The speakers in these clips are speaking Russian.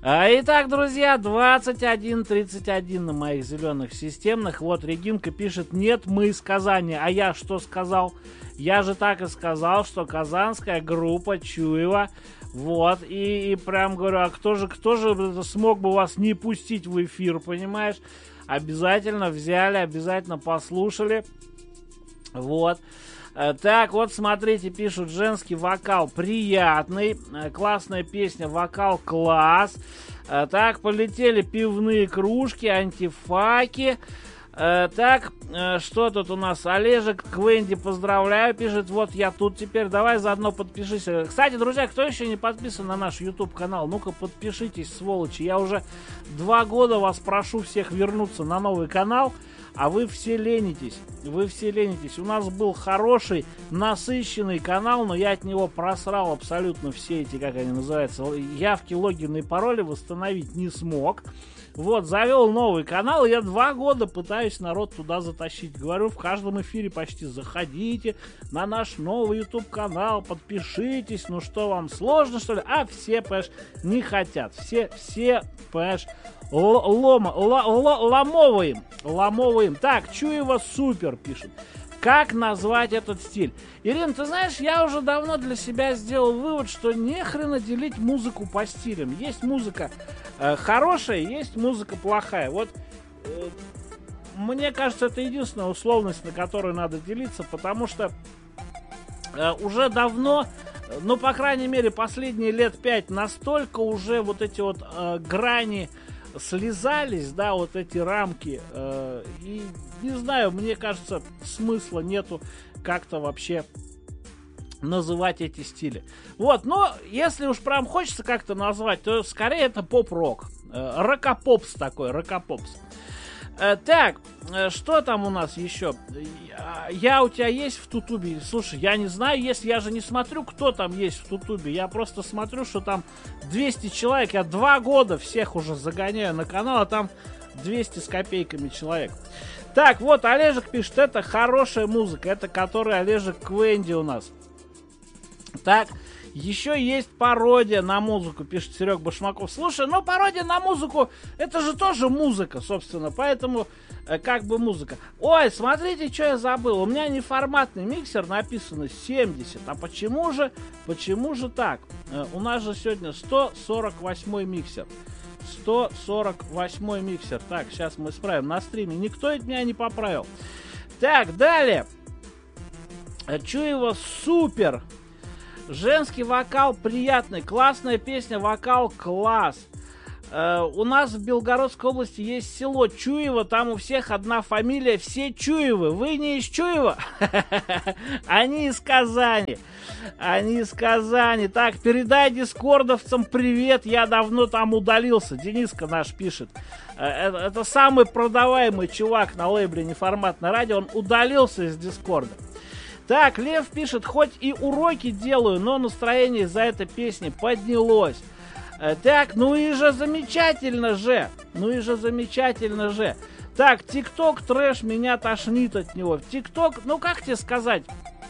Итак, друзья, 21:31 на моих зеленых системных. Вот Регинка пишет: нет, мы из Казани. А я что сказал? Я же так и сказал, что казанская группа Чуева. Вот, и прям говорю, а кто же смог бы вас не пустить в эфир, понимаешь? Обязательно взяли, обязательно послушали. Вот. Так, вот смотрите, пишут: женский вокал приятный, классная песня, вокал класс. Так, полетели пивные кружки, антифаки. Так, что тут у нас? Олежек Квенди, поздравляю, пишет: вот я тут теперь, давай заодно подпишись. Кстати, друзья, кто еще не подписан на наш YouTube канал, ну-ка подпишитесь, сволочи. Я уже 2 года вас прошу всех вернуться на новый канал, а вы все ленитесь. У нас был хороший, насыщенный канал, но я от него просрал абсолютно все эти, как они называются, явки, логины и пароли, восстановить не смог. Вот, завел новый канал, и я 2 года пытаюсь народ туда затащить. Говорю, в каждом эфире почти: заходите на наш новый YouTube канал, подпишитесь. Ну что, вам сложно, что ли? А все, понимаешь, не хотят. Все, понимаешь, ломовые им. Так, Чуева супер, пишет. Как назвать этот стиль? Ирина, ты знаешь, я уже давно для себя сделал вывод, что нехрена делить музыку по стилям. Есть музыка хорошая, есть музыка плохая. Вот мне кажется, это единственная условность, на которую надо делиться, потому что уже давно, ну, по крайней мере, последние лет 5 настолько уже вот эти вот грани слезались, да, вот эти рамки, и не знаю, мне кажется, смысла нету как-то вообще называть эти стили. Вот, но если уж прям хочется как-то назвать, то скорее это поп-рок, рокопопс такой, рокопопс. Так, что там у нас еще? Я у тебя есть в Тутубе? Слушай, я не знаю, если я же не смотрю, кто там есть в Тутубе. Я просто смотрю, что там 200 человек. Я 2 года всех уже загоняю на канал, а там 200 с копейками человек. Так, вот Олежек пишет: это хорошая музыка. Это который Олежек Квенди у нас. Так, еще есть пародия на музыку, пишет Серег Башмаков. Слушай, ну пародия на музыку, это же тоже музыка, собственно, поэтому как бы музыка. Ой, смотрите, что я забыл, у меня неформатный миксер написано 70, а почему же так? У нас же сегодня 148 миксер. 148 миксер. Так, сейчас мы исправим на стриме, никто от меня не поправил. Так, далее. Чуева супер. Женский вокал приятный, классная песня, вокал класс. У нас в Белгородской области есть село Чуево, там у всех одна фамилия, все Чуевы. Вы не из Чуева? Они из Казани. Так, передай дискордовцам привет, я давно там удалился. Дениска наш пишет. Это самый продаваемый чувак на лейбле Неформатное радио, он удалился из дискорда. Так, Лев пишет: хоть и уроки делаю, но настроение из-за этой песни поднялось. Так, ну и же замечательно же. Так, ТикТок трэш, меня тошнит от него. ТикТок, ну как тебе сказать?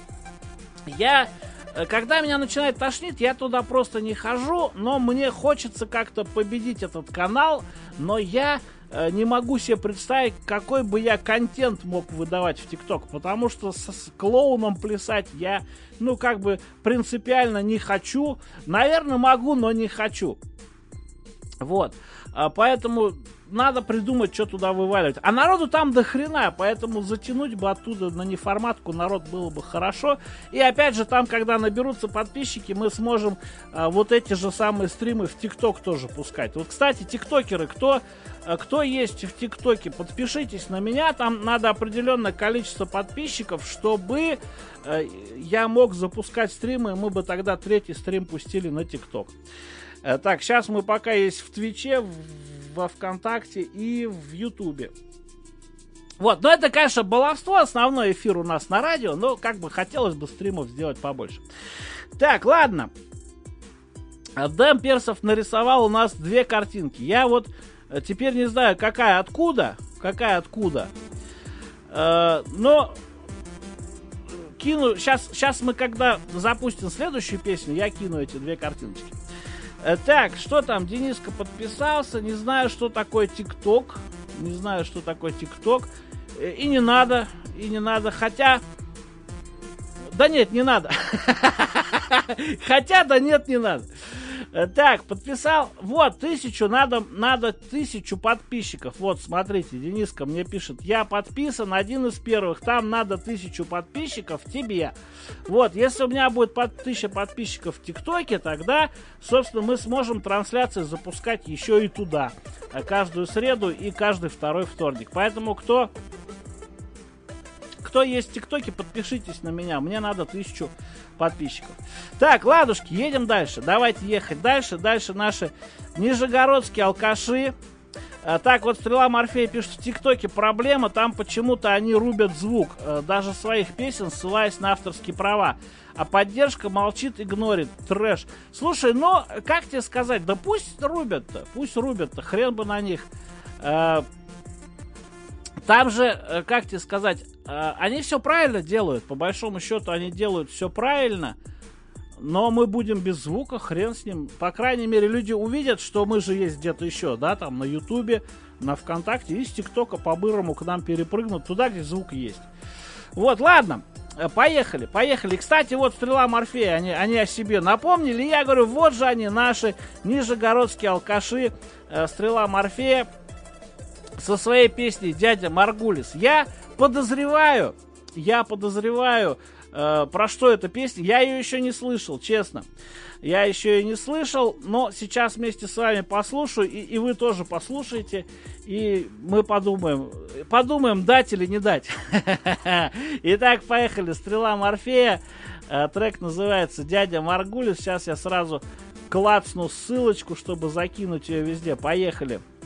Когда меня начинает тошнить, я туда просто не хожу, но мне хочется как-то победить этот канал, но я не могу себе представить, какой бы я контент мог выдавать в ТикТок, потому что с клоуном плясать я, ну, как бы принципиально не хочу. Наверное, могу, но не хочу. Вот. Поэтому надо придумать, что туда вываливать. А народу там до хрена, поэтому затянуть бы оттуда на неформатку народ было бы хорошо. И опять же, там, когда наберутся подписчики, мы сможем вот эти же самые стримы в ТикТок тоже пускать. Вот, кстати, тиктокеры, кто есть в ТикТоке, подпишитесь на меня. Там надо определенное количество подписчиков, чтобы я мог запускать стримы, и мы бы тогда 3-й стрим пустили на ТикТок. Так, сейчас мы пока есть в Твиче, во ВКонтакте и в Ютубе. Вот, но это, конечно, баловство. Основной эфир у нас на радио, но как бы хотелось бы стримов сделать побольше. Так, ладно. Дэм Персов нарисовал у нас 2 картинки. Я вот теперь не знаю, какая откуда. Но кину. Сейчас мы, когда запустим следующую песню, я кину эти 2 картиночки. Так, что там? Дениска подписался. Не знаю, что такое ТикТок. Не знаю, что такое ТикТок. И не надо. И не надо. Хотя... Да нет, не надо. Хотя, да нет, не надо. Так, подписал. Вот, 1000, надо 1000 подписчиков. Вот, смотрите, Дениска мне пишет. Я подписан, один из первых. Там надо 1000 подписчиков тебе. Вот, если у меня будет 1000 подписчиков в ТикТоке, тогда, собственно, мы сможем трансляции запускать еще и туда. Каждую среду и каждый второй вторник. Поэтому, кто есть в ТикТоке, подпишитесь на меня. Мне надо 1000 подписчиков. Так, ладушки, едем дальше. Давайте ехать дальше. Дальше наши нижегородские алкаши. Так, вот Стрела Морфея пишет, в ТикТоке проблема, там почему-то они рубят звук. Даже своих песен, ссылаясь на авторские права. А поддержка молчит, игнорит. Трэш. Слушай, ну, как тебе сказать? Да пусть рубят-то, хрен бы на них. Там же, как тебе сказать, они все правильно делают. По большому счету они делают все правильно. Но мы будем без звука, хрен с ним. По крайней мере, люди увидят, что мы же есть где-то еще, да, там на Ютубе, на ВКонтакте. И с ТикТока по-бырому к нам перепрыгнут туда, где звук есть. Вот, ладно. Поехали. Кстати, вот Стрела Морфея, они о себе напомнили. Я говорю, вот же они, наши нижегородские алкаши. Стрела Морфея со своей песней «Дядя Маргулис». Я подозреваю, про что эта песня. Я ее еще не слышал, честно. Я еще ее не слышал, но сейчас вместе с вами послушаю, и вы тоже послушаете, и мы подумаем, дать или не дать. Итак, поехали. Стрела Морфея. Трек называется «Дядя Маргулис». Сейчас я сразу клацну ссылочку, чтобы закинуть ее везде. Поехали.